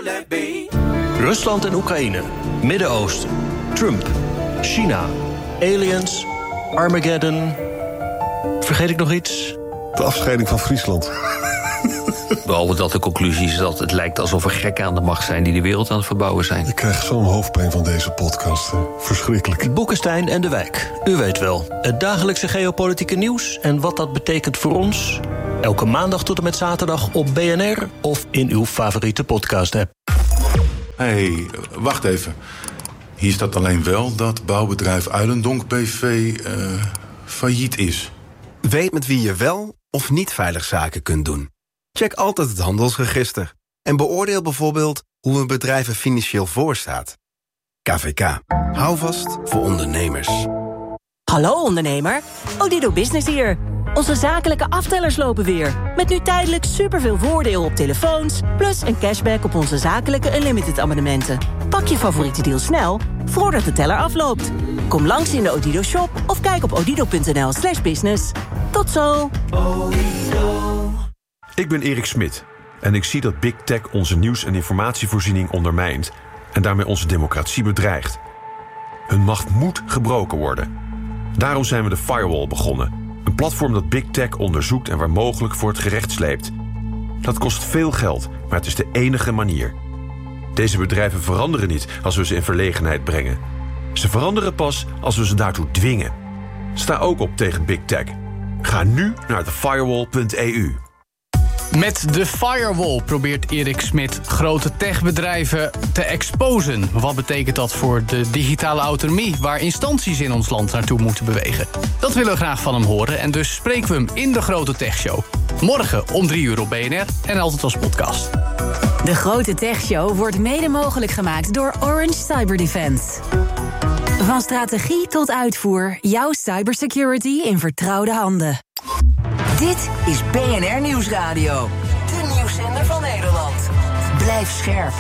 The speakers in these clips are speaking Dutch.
Rusland en Oekraïne, Midden-Oosten, Trump, China, aliens, Armageddon. Vergeet ik nog iets? De afscheiding van Friesland. Behalve dat de conclusie is dat het lijkt alsof er gekken aan de macht zijn die de wereld aan het verbouwen zijn. Ik krijg zo'n hoofdpijn van deze podcast. Verschrikkelijk. Boekenstein en de Wijk. U weet wel, het dagelijkse geopolitieke nieuws en wat dat betekent voor ons. Elke maandag tot en met zaterdag op BNR of in uw favoriete podcast-app. Hey, wacht even. Hier staat alleen wel dat bouwbedrijf Uilendonk BV failliet is. Weet met wie je wel of niet veilig zaken kunt doen. Check altijd het handelsregister. En beoordeel bijvoorbeeld hoe een bedrijf er financieel voor staat. KVK. Hou vast voor ondernemers. Hallo ondernemer, Odido Business hier. Onze zakelijke aftellers lopen weer. Met nu tijdelijk superveel voordeel op telefoons, plus een cashback op onze zakelijke unlimited abonnementen. Pak je favoriete deal snel, voordat de teller afloopt. Kom langs in de Odido shop of kijk op odido.nl/business. Tot zo! Ik ben Erik Smit en ik zie dat Big Tech onze nieuws- en informatievoorziening ondermijnt en daarmee onze democratie bedreigt. Hun macht moet gebroken worden. Daarom zijn we de Firewall begonnen. Een platform dat Big Tech onderzoekt en waar mogelijk voor het gerecht sleept. Dat kost veel geld, maar het is de enige manier. Deze bedrijven veranderen niet als we ze in verlegenheid brengen. Ze veranderen pas als we ze daartoe dwingen. Sta ook op tegen Big Tech. Ga nu naar thefirewall.eu. Met de Firewall probeert Erik Smit grote techbedrijven te exposen. Wat betekent dat voor de digitale autonomie, waar instanties in ons land naartoe moeten bewegen? Dat willen we graag van hem horen en dus spreken we hem in de Grote Techshow. Morgen om 3:00 op BNR en altijd als podcast. De Grote Techshow wordt mede mogelijk gemaakt door Orange Cyberdefense. Van strategie tot uitvoer, jouw cybersecurity in vertrouwde handen. Dit is BNR Nieuwsradio. De nieuwszender van Nederland. Blijf scherp.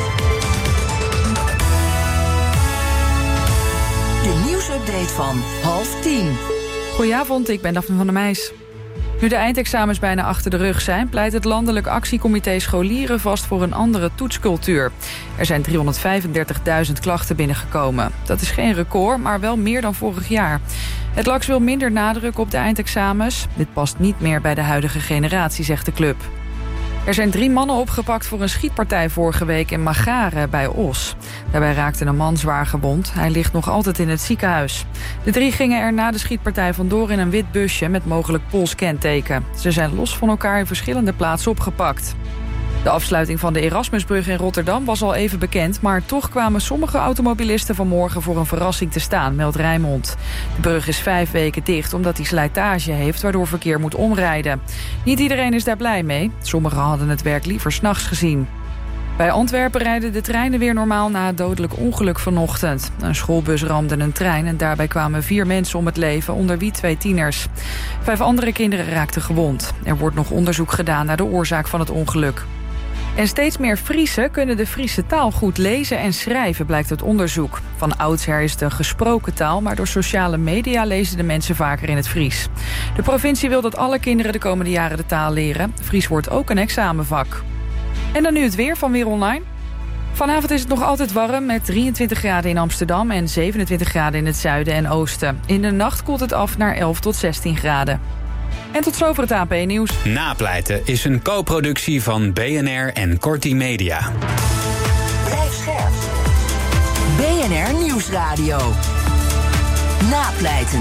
De nieuwsupdate van 9:30. Goedenavond, ik ben Daphne van der Meijs. Nu de eindexamens bijna achter de rug zijn, pleit het Landelijk Actiecomité Scholieren vast voor een andere toetscultuur. Er zijn 335.000 klachten binnengekomen. Dat is geen record, maar wel meer dan vorig jaar. Het LAX wil minder nadruk op de eindexamens. Dit past niet meer bij de huidige generatie, zegt de club. Er zijn 3 mannen opgepakt voor een schietpartij vorige week in Magare bij Os. Daarbij raakte een man zwaar gewond. Hij ligt nog altijd in het ziekenhuis. De 3 gingen er na de schietpartij vandoor in een wit busje met mogelijk Pools kenteken. Ze zijn los van elkaar in verschillende plaatsen opgepakt. De afsluiting van de Erasmusbrug in Rotterdam was al even bekend, maar toch kwamen sommige automobilisten vanmorgen voor een verrassing te staan, meldt Rijnmond. De brug is 5 weken dicht omdat hij slijtage heeft, waardoor verkeer moet omrijden. Niet iedereen is daar blij mee. Sommigen hadden het werk liever 's nachts gezien. Bij Antwerpen rijden de treinen weer normaal na het dodelijk ongeluk vanochtend. Een schoolbus ramde een trein en daarbij kwamen 4 mensen om het leven, onder wie 2 tieners. 5 andere kinderen raakten gewond. Er wordt nog onderzoek gedaan naar de oorzaak van het ongeluk. En steeds meer Friezen kunnen de Friese taal goed lezen en schrijven, blijkt uit onderzoek. Van oudsher is het een gesproken taal, maar door sociale media lezen de mensen vaker in het Fries. De provincie wil dat alle kinderen de komende jaren de taal leren. Fries wordt ook een examenvak. En dan nu het weer van Weer Online. Vanavond is het nog altijd warm met 23 graden in Amsterdam en 27 graden in het zuiden en oosten. In de nacht koelt het af naar 11 tot 16 graden. En tot zover het AP-nieuws. Napleiten is een co-productie van BNR en Corti Media. Blijf scherp. BNR Nieuwsradio. Napleiten.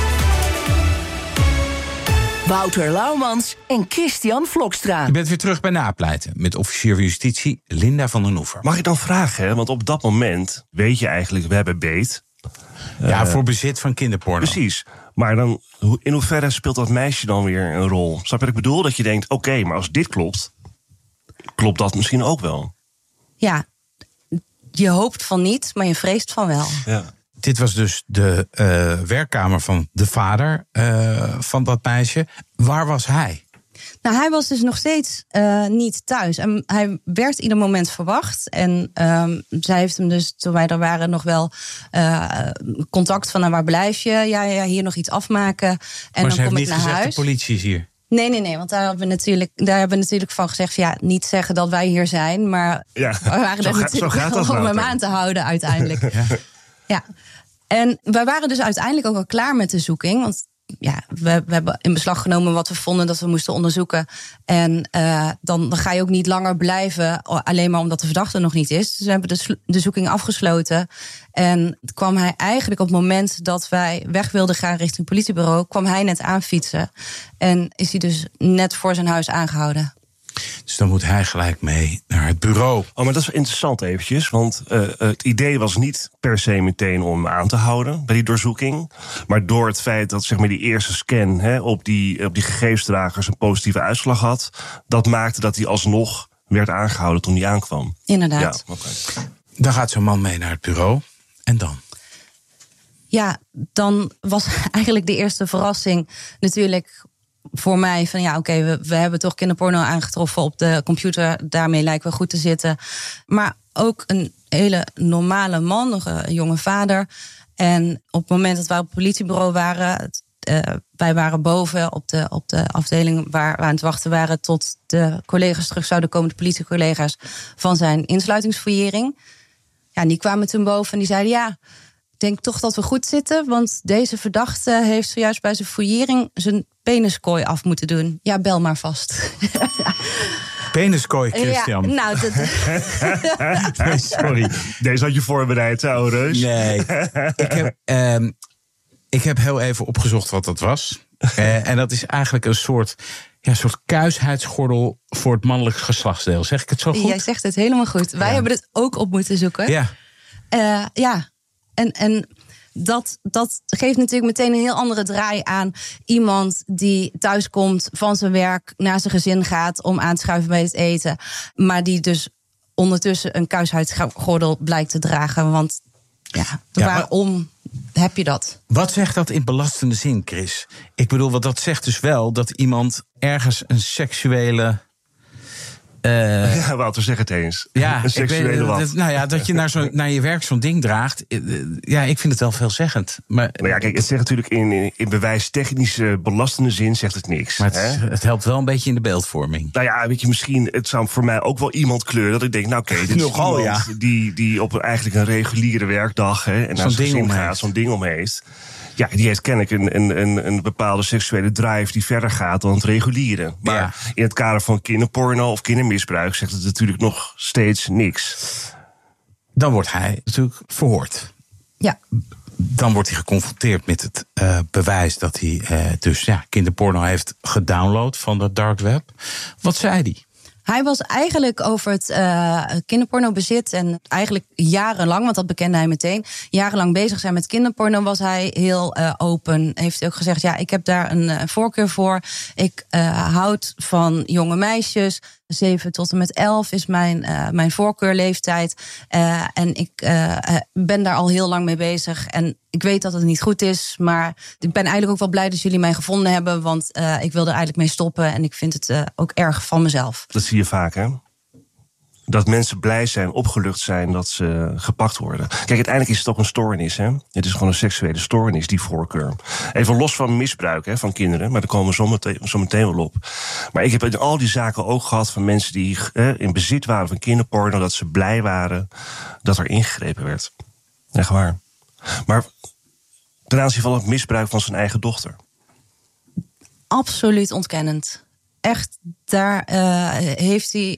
Wouter Laumans en Christian Vlokstra. Je bent weer terug bij Napleiten met officier van justitie Linda van den Oever. Mag ik dan vragen, hè? Want op dat moment weet je eigenlijk, we hebben beet. Ja, voor bezit van kinderporno. Precies. Maar dan, in hoeverre speelt dat meisje dan weer een rol? Snap je wat ik bedoel? Dat je denkt, oké, maar als dit klopt, klopt dat misschien ook wel. Ja, je hoopt van niet, maar je vreest van wel. Ja. Dit was dus de werkkamer van de vader van dat meisje. Waar was hij? Nou, hij was dus nog steeds niet thuis. En hij werd ieder moment verwacht. En zij heeft hem dus, toen wij er waren, nog wel contact van, nou, waar blijf je? Ja, hier nog iets afmaken. En maar dan kom ik naar huis. Maar ze heeft niet gezegd, de politie is hier? Nee, want daar hebben we natuurlijk van gezegd... ja, niet zeggen dat wij hier zijn, maar we waren er natuurlijk wel om hem aan te houden uiteindelijk. Ja. En wij waren dus uiteindelijk ook al klaar met de zoeking, want we hebben in beslag genomen wat we vonden dat we moesten onderzoeken. En dan ga je ook niet langer blijven, alleen maar omdat de verdachte nog niet is. Dus we hebben de zoeking afgesloten. En kwam hij eigenlijk op het moment dat wij weg wilden gaan richting het politiebureau, kwam hij net aanfietsen. En is hij dus net voor zijn huis aangehouden. Dus dan moet hij gelijk mee naar het bureau. Oh, maar dat is interessant eventjes. Want het idee was niet per se meteen om hem aan te houden bij die doorzoeking. Maar door het feit dat zeg maar, die eerste scan op die gegevensdragers een positieve uitslag had, dat maakte dat hij alsnog werd aangehouden toen hij aankwam. Inderdaad. Ja, okay. Dan gaat zo'n man mee naar het bureau. En dan? Ja, dan was eigenlijk de eerste verrassing natuurlijk voor mij van oké, we hebben toch kinderporno aangetroffen op de computer. Daarmee lijken we goed te zitten. Maar ook een hele normale man, nog een jonge vader. En op het moment dat wij op het politiebureau waren, wij waren boven op de afdeling waar we aan het wachten waren tot de collega's terug zouden komen, de politiecollega's van zijn insluitingsfouillering. Ja, en die kwamen toen boven en die zeiden ik denk toch dat we goed zitten, want deze verdachte heeft zojuist bij zijn fouillering zijn peniskooi af moeten doen. Ja, bel maar vast. Peniskooi, Christian. Ja, nou, nee, sorry. Deze had je voorbereid, oude reus. Nee, ik heb heel even opgezocht wat dat was. En dat is eigenlijk een soort kuisheidsgordel voor het mannelijk geslachtsdeel. Zeg ik het zo goed? Jij zegt het helemaal goed. Wij hebben het ook op moeten zoeken. Ja. En dat geeft natuurlijk meteen een heel andere draai aan iemand die thuiskomt van zijn werk, naar zijn gezin gaat om aan te schuiven bij het eten. Maar die dus ondertussen een kuisheidsgordel blijkt te dragen. Want waarom heb je dat? Wat zegt dat in belastende zin, Chris? Ik bedoel, dat zegt dus wel dat iemand ergens een seksuele... Wouter, zeg het eens. Ja, een seksuele wat. Dat je naar je werk zo'n ding draagt. Ik vind het wel veelzeggend. Maar kijk, het zegt natuurlijk in bewijstechnische belastende zin zegt het niks. Maar het helpt wel een beetje in de beeldvorming. Nou ja, weet je, misschien, het zou voor mij ook wel iemand kleuren dat ik denk, dit is iemand die op eigenlijk een reguliere werkdag en naar zijn gezin gaat, zo'n ding om heeft. Ja, die heeft kennelijk een bepaalde seksuele drive die verder gaat dan het reguliere. Maar in het kader van kinderporno of kindermisbruik zegt het natuurlijk nog steeds niks. Dan wordt hij natuurlijk verhoord. Ja. Dan wordt hij geconfronteerd met het bewijs dat hij kinderporno heeft gedownload van de dark web. Wat zei hij? Hij was eigenlijk over het kinderpornobezit en eigenlijk jarenlang, want dat bekende hij meteen, jarenlang bezig zijn met kinderporno, was hij heel open. Heeft hij ook gezegd, ik heb daar een voorkeur voor. Ik houd van jonge meisjes. 7 tot en met 11 is mijn voorkeurleeftijd. En ik ben daar al heel lang mee bezig. En ik weet dat het niet goed is. Maar ik ben eigenlijk ook wel blij dat jullie mij gevonden hebben. Want ik wil er eigenlijk mee stoppen. En ik vind het ook erg van mezelf. Dat zie je vaak, hè? Dat mensen blij zijn, opgelucht zijn dat ze gepakt worden. Kijk, uiteindelijk is het ook een stoornis, hè? Het is gewoon een seksuele stoornis, die voorkeur. Even los van misbruik van kinderen, maar daar komen we zo meteen wel op. Maar ik heb in al die zaken ook gehad van mensen die in bezit waren van kinderporno, dat ze blij waren dat er ingegrepen werd. Echt waar. Maar ten aanzien van het misbruik van zijn eigen dochter. Absoluut ontkennend. Echt, daar heeft hij...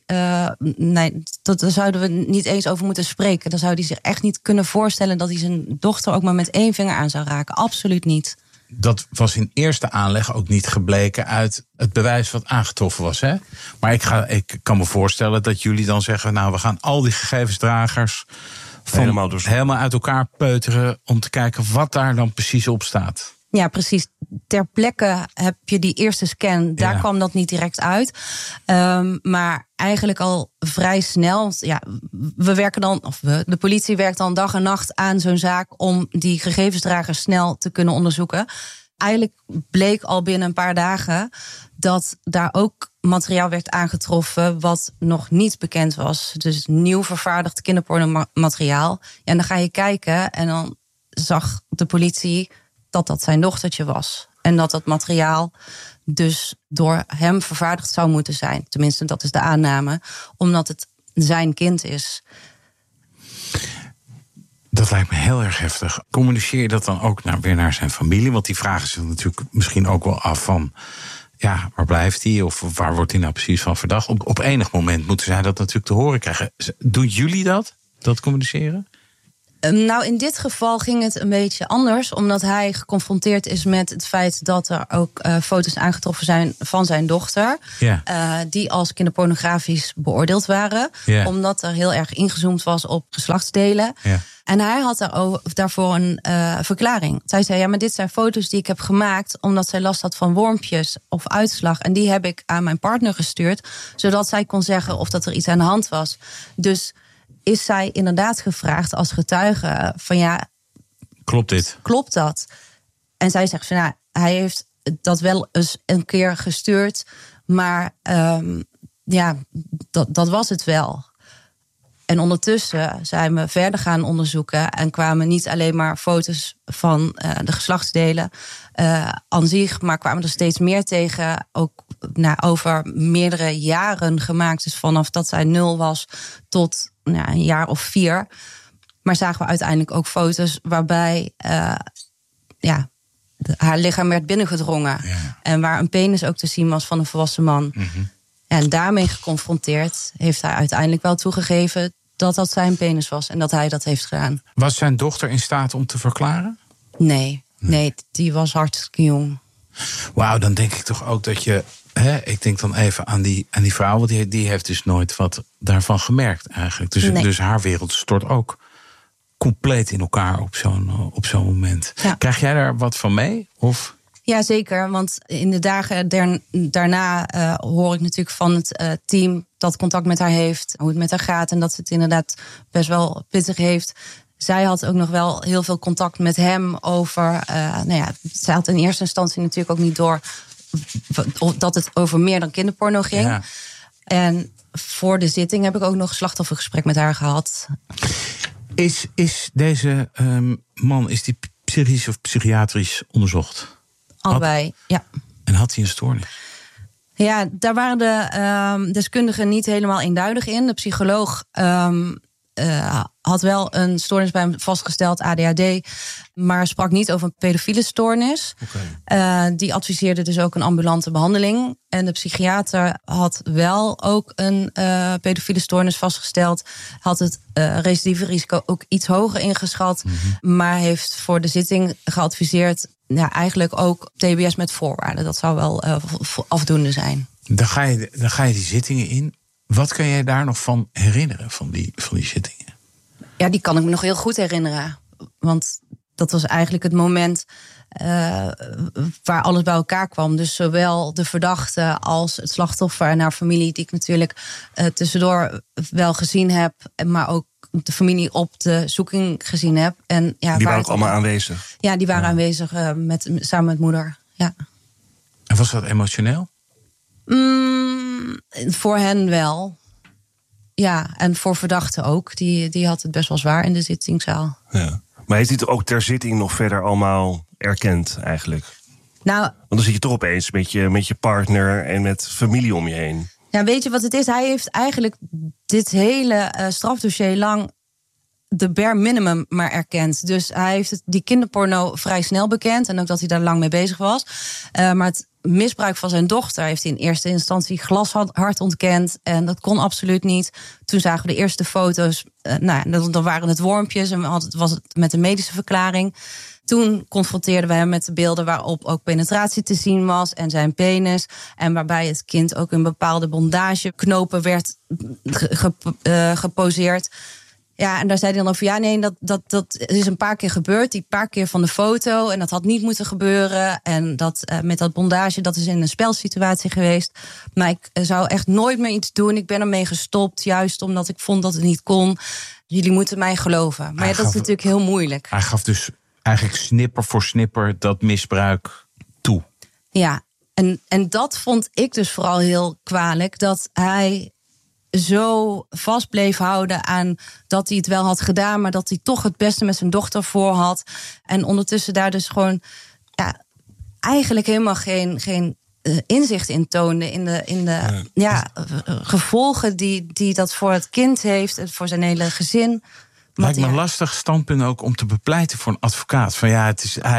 daar zouden we niet eens over moeten spreken. Dan zou hij zich echt niet kunnen voorstellen dat hij zijn dochter ook maar met 1 vinger aan zou raken. Absoluut niet. Dat was in eerste aanleg ook niet gebleken uit het bewijs wat aangetroffen was. Hè? Maar ik kan me voorstellen dat jullie dan zeggen, we gaan al die gegevensdragers helemaal uit elkaar peuteren om te kijken wat daar dan precies op staat. Ja, precies. Ter plekke heb je die eerste scan. Daar kwam dat niet direct uit. Maar eigenlijk al vrij snel. De politie werkt dan dag en nacht aan zo'n zaak om die gegevensdragers snel te kunnen onderzoeken. Eigenlijk bleek al binnen een paar dagen dat daar ook materiaal werd aangetroffen wat nog niet bekend was. Dus nieuw vervaardigd kinderpornomateriaal. En dan ga je kijken en dan zag de politie dat zijn dochtertje was. En dat materiaal dus door hem vervaardigd zou moeten zijn. Tenminste, dat is de aanname, omdat het zijn kind is. Dat lijkt me heel erg heftig. Communiceer je dat dan ook weer naar zijn familie? Want die vragen zich natuurlijk misschien ook wel af van... ja, waar blijft hij? Of waar wordt hij nou precies van verdacht? Op enig moment moeten zij dat natuurlijk te horen krijgen. Doen jullie dat communiceren? Nou, in dit geval ging het een beetje anders. Omdat hij geconfronteerd is met het feit dat er ook foto's aangetroffen zijn van zijn dochter. Ja. Die als kinderpornografisch beoordeeld waren. Ja. Omdat er heel erg ingezoomd was op geslachtsdelen. Ja. En hij had daarvoor een verklaring. Zij zei, ja, maar dit zijn foto's die ik heb gemaakt... omdat zij last had van wormpjes of uitslag. En die heb ik aan mijn partner gestuurd... zodat zij kon zeggen of dat er iets aan de hand was. Dus is zij inderdaad gevraagd als getuige van ja... Klopt dit? Klopt dat? En zij zegt van ja, hij heeft dat wel eens een keer gestuurd... maar ja, dat was het wel. En ondertussen zijn we verder gaan onderzoeken... en kwamen niet alleen maar foto's van de geslachtsdelen aan zich... maar kwamen er steeds meer tegen, ook over meerdere jaren gemaakt. Dus vanaf dat zij 0 was tot een jaar of 4. Maar zagen we uiteindelijk ook foto's waarbij haar lichaam werd binnengedrongen. Ja. En waar een penis ook te zien was van een volwassen man. Mm-hmm. En daarmee geconfronteerd heeft hij uiteindelijk wel toegegeven... dat zijn penis was en dat hij dat heeft gedaan. Was zijn dochter in staat om te verklaren? Nee, die was hartstikke jong. Wauw, dan denk ik toch ook dat je... ik denk dan even aan die vrouw, want die heeft dus nooit wat daarvan gemerkt eigenlijk. Dus haar wereld stort ook compleet in elkaar op zo'n moment. Ja. Krijg jij daar wat van mee? Of... Ja, zeker. Want in de dagen daarna hoor ik natuurlijk van het team dat contact met haar heeft, hoe het met haar gaat en dat ze het inderdaad best wel pittig heeft. Zij had ook nog wel heel veel contact met hem over... zij had in eerste instantie natuurlijk ook niet door dat het over meer dan kinderporno ging. Ja. En voor de zitting heb ik ook nog een slachtoffergesprek met haar gehad. Is deze man, is die psychisch of psychiatrisch onderzocht? Allebei, ja. En had hij een stoornis? Ja, daar waren de deskundigen niet helemaal eenduidig in. De psycholoog had wel een stoornis bij hem vastgesteld, ADHD... maar sprak niet over een pedofiele stoornis. Okay. Die adviseerde dus ook een ambulante behandeling. En de psychiater had wel ook een pedofiele stoornis vastgesteld. Had het recidieve risico ook iets hoger ingeschat... Mm-hmm. Maar heeft voor de zitting geadviseerd... eigenlijk ook TBS met voorwaarden. Dat zou wel afdoende zijn. Dan ga je die zittingen in. Wat kan jij daar nog van herinneren, van die zittingen? Ja, die kan ik me nog heel goed herinneren. Want dat was eigenlijk het moment waar alles bij elkaar kwam. Dus zowel de verdachte als het slachtoffer en haar familie... die ik natuurlijk tussendoor wel gezien heb... maar ook de familie op de zoeking gezien heb. En, ja, die waren ook allemaal aanwezig? Ja, die waren aanwezig samen met moeder. Ja. En was dat emotioneel? Voor hen wel. Ja, en voor verdachten ook. Die had het best wel zwaar in de zittingszaal. Ja. Maar heeft hij het ook ter zitting nog verder allemaal erkend eigenlijk? Nou, want dan zit je toch opeens met je partner en met familie om je heen. Ja, weet je wat het is? Hij heeft eigenlijk dit hele strafdossier lang de bare minimum maar erkend. Dus hij heeft die kinderporno vrij snel bekend. En ook dat hij daar lang mee bezig was. Maar het misbruik van zijn dochter heeft hij in eerste instantie glashard ontkend. En dat kon absoluut niet. Toen zagen we de eerste foto's. Dan waren het wormpjes en was het met een medische verklaring. Toen confronteerden we hem met de beelden waarop ook penetratie te zien was en zijn penis. En waarbij het kind ook in bepaalde bondageknopen werd geposeerd. Ja, en daar zei hij dan over, ja, nee, dat is een paar keer gebeurd. Die paar keer van de foto. En dat had niet moeten gebeuren. En dat met dat bondage, dat is in een spelsituatie geweest. Maar ik zou echt nooit meer iets doen. Ik ben ermee gestopt, juist omdat ik vond dat het niet kon. Jullie moeten mij geloven. Maar ja, dat is natuurlijk heel moeilijk. Hij gaf dus eigenlijk snipper voor snipper dat misbruik toe. Ja, en dat vond ik dus vooral heel kwalijk. Dat hij zo vast bleef houden aan dat hij het wel had gedaan, maar dat hij toch het beste met zijn dochter voor had. En ondertussen daar dus gewoon eigenlijk helemaal geen inzicht in toonde in de gevolgen die dat voor het kind heeft, voor zijn hele gezin. Lijkt me een lastig standpunt ook om te bepleiten voor een advocaat. Van hij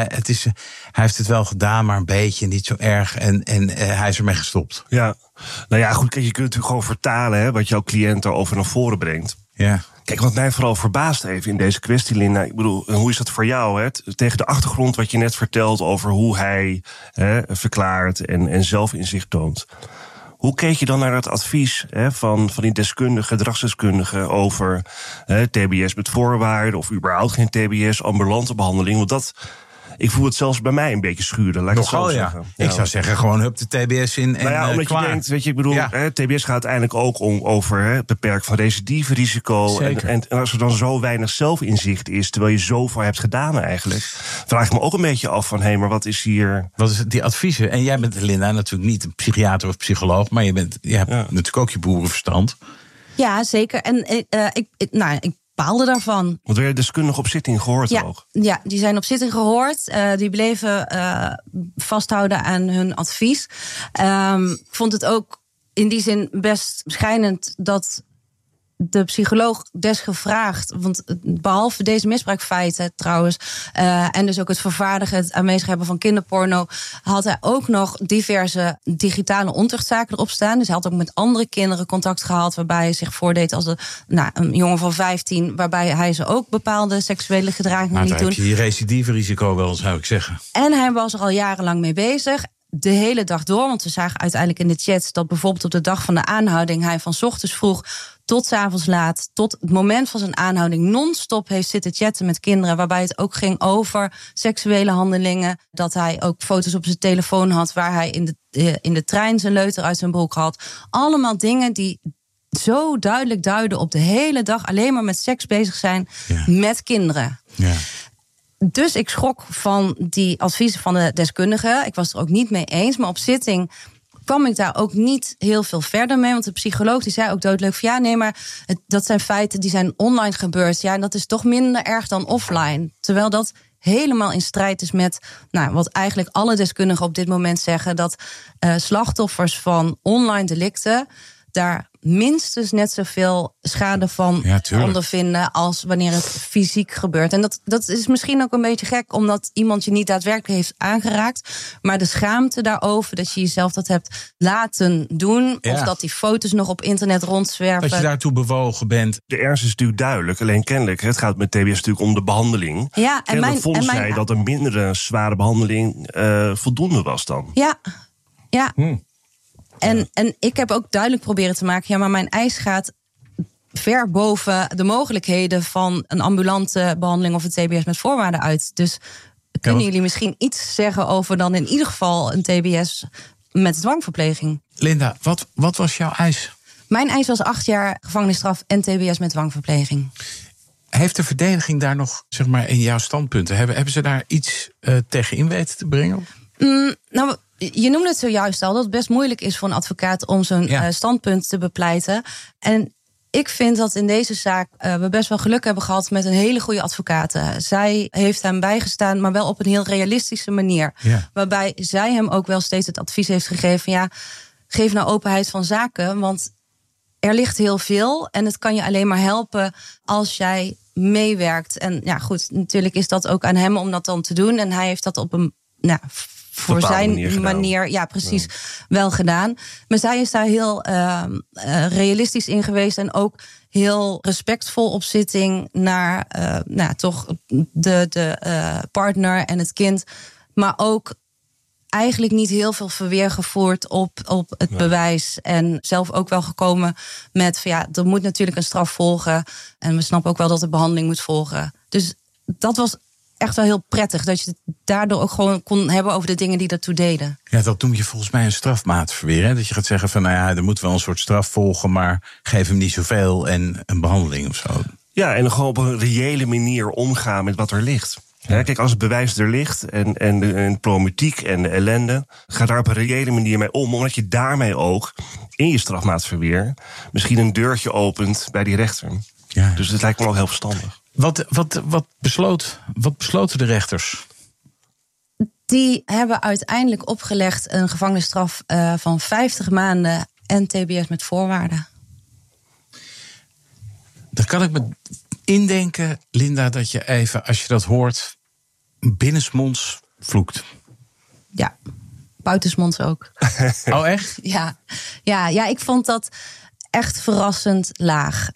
heeft het wel gedaan, maar een beetje, niet zo erg. En hij is ermee gestopt. Ja, nou ja, goed, kijk, je kunt natuurlijk gewoon vertalen wat jouw cliënt erover naar voren brengt. Ja. Kijk, wat mij vooral verbaast even in deze kwestie, Linda. Ik bedoel, hoe is dat voor jou? Hè? Tegen de achtergrond wat je net vertelt over hoe hij verklaart en zelfinzicht toont. Hoe keek je dan naar het advies van die gedragsdeskundigen over TBS met voorwaarden of überhaupt geen TBS, ambulante behandeling? Want ik voel het zelfs bij mij een beetje schuren. Laat ik het zo zeggen. Ik zou zeggen, gewoon hup de TBS in en omdat klaar. je denkt, weet je, ik bedoel, TBS gaat uiteindelijk ook over het beperken van recidiverisico. En als er dan zo weinig zelfinzicht is, terwijl je zoveel hebt gedaan eigenlijk, vraag ik me ook een beetje af van, maar wat is hier? Wat is die adviezen? En jij bent, Linda, natuurlijk niet een psychiater of psycholoog, maar je hebt natuurlijk ook je boerenverstand. Ja, zeker. En ik baalde daarvan. Want werd je deskundig op zitting gehoord ook? Ja, die zijn op zitting gehoord. Die bleven vasthouden aan hun advies. Ik vond het ook in die zin best schijnend dat de psycholoog desgevraagd, want behalve deze misbruikfeiten trouwens, en dus ook het vervaardigen, het aanwezig hebben van kinderporno, had hij ook nog diverse digitale ontuchtzaken erop staan. Dus hij had ook met andere kinderen contact gehad, waarbij hij zich voordeed als een jongen van 15, waarbij hij ze ook bepaalde seksuele gedragingen liet doen. Dan heb je die recidiverisico wel, zou ik zeggen. En hij was er al jarenlang mee bezig. De hele dag door, want we zagen uiteindelijk in de chats dat bijvoorbeeld op de dag van de aanhouding hij van 's ochtends vroeg tot 's avonds laat, tot het moment van zijn aanhouding, non-stop heeft zitten chatten met kinderen, waarbij het ook ging over seksuele handelingen. Dat hij ook foto's op zijn telefoon had waar hij in de trein zijn leuter uit zijn broek had. Allemaal dingen die zo duidelijk duiden op de hele dag alleen maar met seks bezig zijn met kinderen. Ja. Dus ik schrok van die adviezen van de deskundigen. Ik was er ook niet mee eens, maar op zitting kwam ik daar ook niet heel veel verder mee. Want de psycholoog die zei ook doodleuk van maar dat zijn feiten die zijn online gebeurd. Ja, en dat is toch minder erg dan offline. Terwijl dat helemaal in strijd is met wat eigenlijk alle deskundigen op dit moment zeggen, dat slachtoffers van online delicten daar minstens net zoveel schade van ondervinden als wanneer het fysiek gebeurt. En dat is misschien ook een beetje gek, omdat iemand je niet daadwerkelijk heeft aangeraakt. Maar de schaamte daarover, dat je jezelf dat hebt laten doen, of dat die foto's nog op internet rondzwerven. Dat je daartoe bewogen bent. De ernst is natuurlijk duidelijk. Alleen kennelijk, het gaat met TBS natuurlijk om de behandeling. Ja, en vond zij dat een mindere zware behandeling voldoende was dan. Ja. En ik heb ook duidelijk proberen te maken, maar mijn eis gaat ver boven de mogelijkheden van een ambulante behandeling of een TBS met voorwaarden uit. Dus kunnen jullie misschien iets zeggen over dan in ieder geval een TBS met dwangverpleging? Linda, wat was jouw eis? Mijn eis was 8 jaar gevangenisstraf en TBS met dwangverpleging. Heeft de verdediging daar nog, zeg maar, in jouw standpunten, hebben ze daar iets tegen in weten te brengen? Je noemde het zojuist al, dat het best moeilijk is voor een advocaat om zo'n standpunt te bepleiten. En ik vind dat in deze zaak we best wel geluk hebben gehad met een hele goede advocaat. Zij heeft hem bijgestaan, maar wel op een heel realistische manier. Ja. Waarbij zij hem ook wel steeds het advies heeft gegeven, geef nou openheid van zaken, want er ligt heel veel en het kan je alleen maar helpen als jij meewerkt. En goed, natuurlijk is dat ook aan hem om dat dan te doen. En hij heeft dat op een voor zijn manier wel gedaan. Maar zij is daar heel realistisch in geweest en ook heel respectvol op zitting naar toch de partner en het kind. Maar ook eigenlijk niet heel veel verweer gevoerd op het bewijs. En zelf ook wel gekomen met er moet natuurlijk een straf volgen. En we snappen ook wel dat de behandeling moet volgen. Dus dat was echt wel heel prettig, dat je het daardoor ook gewoon kon hebben over de dingen die daartoe deden. Ja, dat noem je volgens mij een strafmaatverweer. Hè? Dat je gaat zeggen van, er moet wel een soort straf volgen, maar geef hem niet zoveel en een behandeling of zo. Ja, en gewoon op een reële manier omgaan met wat er ligt. Ja. Kijk, als het bewijs er ligt en de problematiek en de ellende, ga daar op een reële manier mee om, omdat je daarmee ook in je strafmaatverweer misschien een deurtje opent bij die rechter. Ja. Dus dat lijkt me ook heel verstandig. Wat besloten de rechters? Die hebben uiteindelijk opgelegd een gevangenisstraf van 50 maanden en TBS met voorwaarden. Dan kan ik me indenken, Linda, dat je even, als je dat hoort, binnensmonds vloekt. Ja, buitensmonds ook. Oh, echt? Ja, ik vond dat echt verrassend laag.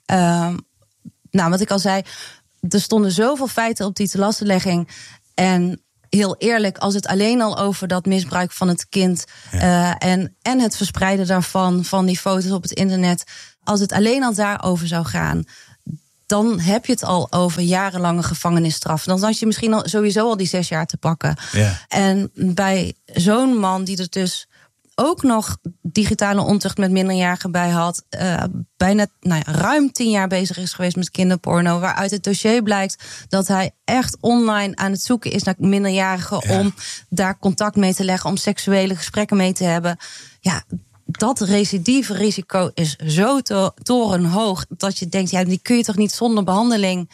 Wat ik al zei, er stonden zoveel feiten op die telastenlegging. En heel eerlijk, als het alleen al over dat misbruik van het kind en het verspreiden daarvan, van die foto's op het internet, als het alleen al daarover zou gaan, dan heb je het al over jarenlange gevangenisstraf. Dan had je misschien sowieso al die 6 jaar te pakken. Ja. En bij zo'n man die er dus ook nog digitale ontucht met minderjarigen bij had, bijna ruim 10 jaar bezig is geweest met kinderporno, waaruit het dossier blijkt dat hij echt online aan het zoeken is naar minderjarigen om daar contact mee te leggen, om seksuele gesprekken mee te hebben. Ja, dat recidieve risico is zo torenhoog dat je denkt, die kun je toch niet zonder behandeling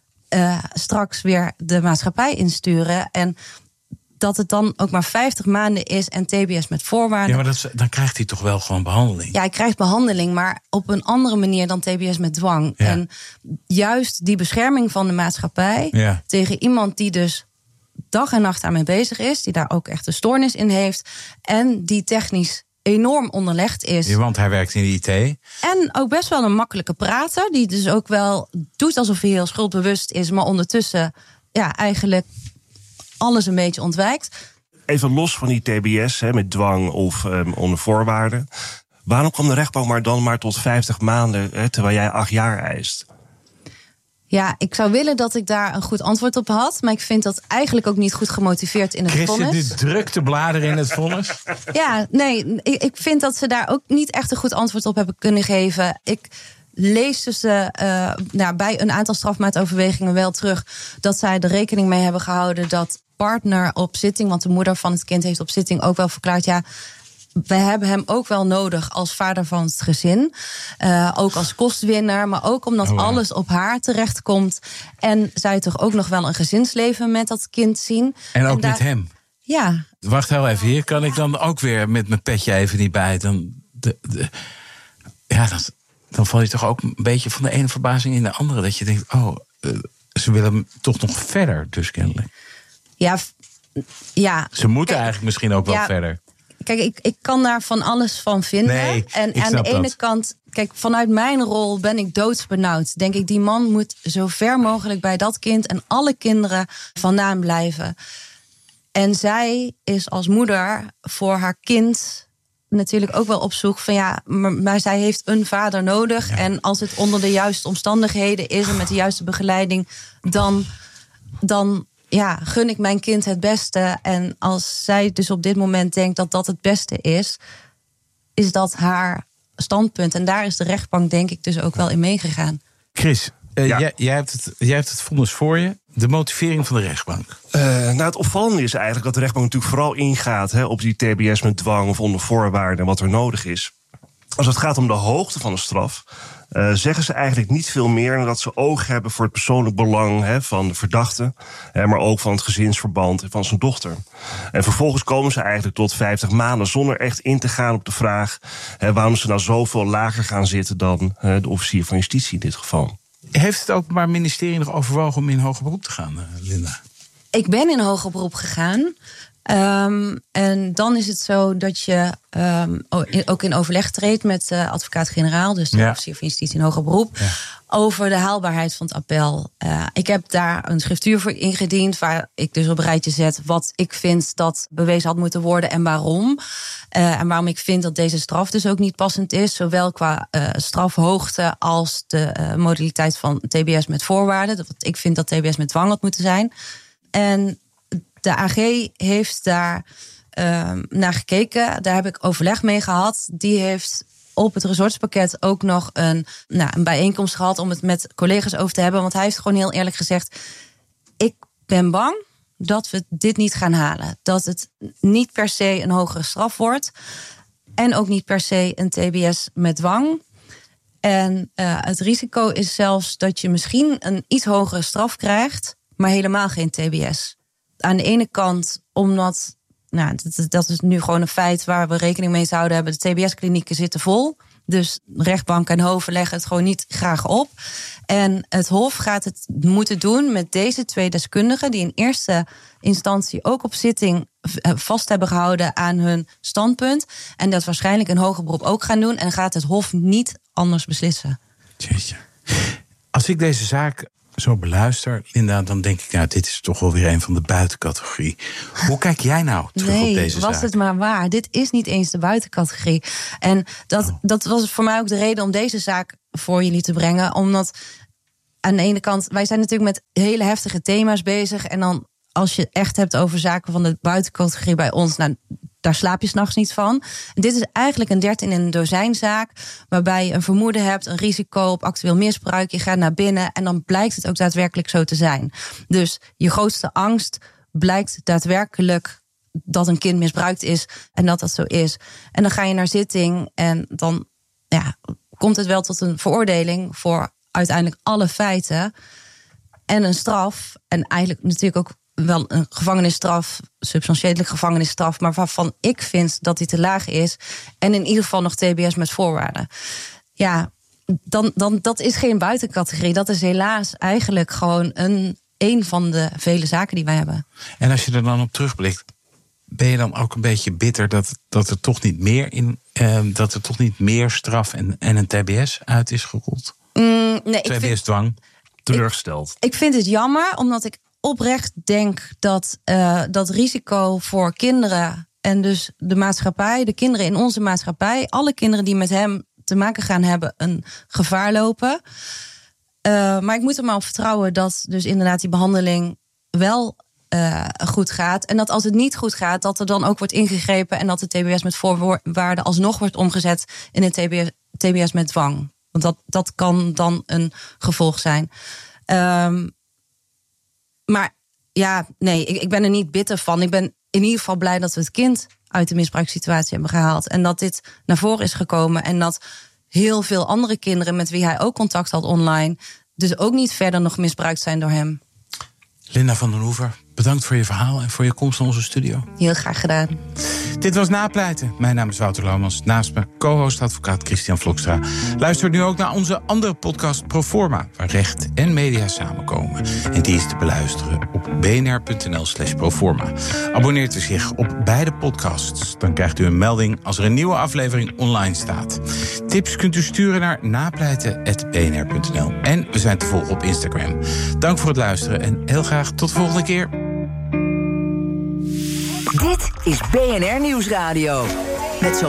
straks weer de maatschappij insturen. En dat het dan ook maar 50 maanden is en TBS met voorwaarden. Ja, maar dan krijgt hij toch wel gewoon behandeling? Ja, hij krijgt behandeling, maar op een andere manier dan TBS met dwang. Ja. En juist die bescherming van de maatschappij tegen iemand die dus dag en nacht daarmee bezig is, die daar ook echt een stoornis in heeft en die technisch enorm onderlegd is. Ja, want hij werkt in de IT. En ook best wel een makkelijke prater, die dus ook wel doet alsof hij heel schuldbewust is, maar ondertussen eigenlijk alles een beetje ontwijkt. Even los van die TBS met dwang of onder voorwaarden. Waarom kwam de rechtbank maar tot 50 maanden, terwijl jij 8 jaar eist? Ja, ik zou willen dat ik daar een goed antwoord op had, maar ik vind dat eigenlijk ook niet goed gemotiveerd in het vonnis. Chris zit nu druk te bladeren in het vonnis. Ja, nee, ik vind dat ze daar ook niet echt een goed antwoord op hebben kunnen geven. Ik lees dus bij een aantal strafmaatoverwegingen wel terug dat zij er rekening mee hebben gehouden dat partner op zitting, want de moeder van het kind heeft op zitting ook wel verklaard, we hebben hem ook wel nodig als vader van het gezin. Ook als kostwinner, maar ook omdat alles op haar terechtkomt. En zij toch ook nog wel een gezinsleven met dat kind zien. En ook met hem. Ja. Wacht heel even, hier kan ik dan ook weer met mijn petje even niet bij. Dan val je toch ook een beetje van de ene verbazing in de andere. Dat je denkt, ze willen toch nog verder dus kennelijk. Ja. Ze moeten eigenlijk misschien ook wel verder. Kijk, ik kan daar van alles van vinden. Nee, en aan de ene kant, kijk, vanuit mijn rol ben ik doodsbenauwd. Denk ik, die man moet zo ver mogelijk bij dat kind en alle kinderen vandaan blijven. En zij is als moeder voor haar kind natuurlijk ook wel op zoek van maar zij heeft een vader nodig. Ja. En als het onder de juiste omstandigheden is en met de juiste begeleiding, dan gun ik mijn kind het beste. En als zij dus op dit moment denkt dat dat het beste is dat haar standpunt. En daar is de rechtbank denk ik dus ook wel in meegegaan. Chris, jij hebt het vonnis voor je. De motivering van de rechtbank. Het opvallende is eigenlijk dat de rechtbank natuurlijk vooral ingaat op die TBS met dwang of onder voorwaarden en wat er nodig is. Als het gaat om de hoogte van de straf, zeggen ze eigenlijk niet veel meer dan dat ze oog hebben voor het persoonlijk belang van de verdachte, maar ook van het gezinsverband en van zijn dochter. En vervolgens komen ze eigenlijk tot 50 maanden zonder echt in te gaan op de vraag waarom ze nou zoveel lager gaan zitten dan de officier van justitie in dit geval. Heeft het Openbaar Ministerie nog overwogen om in hoger beroep te gaan, Linda? Ik ben in hoger beroep gegaan. En dan is het zo dat je ook in overleg treedt met de advocaat-generaal, dus de officier van justitie in hoger beroep, over de haalbaarheid van het appel. Ik heb daar een schriftuur voor ingediend, waar ik dus op een rijtje zet wat ik vind dat bewezen had moeten worden en waarom. En waarom ik vind dat deze straf dus ook niet passend is, zowel qua strafhoogte als de modaliteit van TBS met voorwaarden. Want ik vind dat TBS met dwang had moeten zijn. En de AG heeft daar naar gekeken. Daar heb ik overleg mee gehad. Die heeft op het resortspakket ook nog een bijeenkomst gehad om het met collega's over te hebben. Want hij heeft gewoon heel eerlijk gezegd, ik ben bang dat we dit niet gaan halen. Dat het niet per se een hogere straf wordt. En ook niet per se een TBS met dwang. En het risico is zelfs dat je misschien een iets hogere straf krijgt, maar helemaal geen TBS. aan de ene kant omdat, dat is nu gewoon een feit waar we rekening mee zouden hebben. De TBS-klinieken zitten vol. Dus rechtbank en hoven leggen het gewoon niet graag op. En het Hof gaat het moeten doen met deze 2 deskundigen die in eerste instantie ook op zitting vast hebben gehouden aan hun standpunt. En dat waarschijnlijk een hoger beroep ook gaan doen. En gaat het Hof niet anders beslissen. Jeetje. Als ik deze zaak zo beluister, Linda, dan denk ik, dit is toch wel weer een van de buitencategorie. Hoe kijk jij nou terug op deze zaak? Was het maar waar. Dit is niet eens de buitencategorie. En dat was voor mij ook de reden om deze zaak voor jullie te brengen. Omdat aan de ene kant, wij zijn natuurlijk met hele heftige thema's bezig. En dan als je echt hebt over zaken van de buitencategorie bij ons, daar slaap je 's nachts niet van. En dit is eigenlijk een 13 in een dozijn zaak, waarbij je een vermoeden hebt, een risico op actueel misbruik. Je gaat naar binnen en dan blijkt het ook daadwerkelijk zo te zijn. Dus je grootste angst blijkt daadwerkelijk dat een kind misbruikt is en dat zo is. En dan ga je naar zitting en dan komt het wel tot een veroordeling voor uiteindelijk alle feiten en een straf. En eigenlijk natuurlijk ook wel een gevangenisstraf, substantiële gevangenisstraf, maar waarvan ik vind dat die te laag is. En in ieder geval nog TBS met voorwaarden. Ja, dan dat is geen buitencategorie. Dat is helaas eigenlijk gewoon een van de vele zaken die wij hebben. En als je er dan op terugblikt, ben je dan ook een beetje bitter dat er toch niet meer dat er toch niet meer straf en een TBS uit is gerold? Nee, TBS-dwang. Teleurgesteld. Ik vind het jammer, omdat ik oprecht denk dat dat risico voor kinderen en dus de maatschappij, de kinderen in onze maatschappij, alle kinderen die met hem te maken gaan hebben, een gevaar lopen. Maar ik moet er maar op vertrouwen dat dus inderdaad die behandeling wel goed gaat. En dat als het niet goed gaat, dat er dan ook wordt ingegrepen en dat de TBS met voorwaarden alsnog wordt omgezet in een TBS met dwang. Want dat kan dan een gevolg zijn. Maar ja, nee, ik ben er niet bitter van. Ik ben in ieder geval blij dat we het kind uit de misbruikssituatie hebben gehaald. En dat dit naar voren is gekomen. En dat heel veel andere kinderen met wie hij ook contact had online, dus ook niet verder nog misbruikt zijn door hem. Linda van den Hoever, bedankt voor je verhaal en voor je komst naar onze studio. Heel graag gedaan. Dit was Napleiten. Mijn naam is Wouter Laumans. Naast me co-host advocaat Christian Vlokstra. Luister nu ook naar onze andere podcast Proforma, waar recht en media samenkomen. En die is te beluisteren op bnr.nl/proforma. Abonneert u zich op beide podcasts. Dan krijgt u een melding als er een nieuwe aflevering online staat. Tips kunt u sturen naar napleiten@bnr.nl. En we zijn te volgen op Instagram. Dank voor het luisteren en heel graag tot de volgende keer. Dit is BNR Nieuwsradio. Met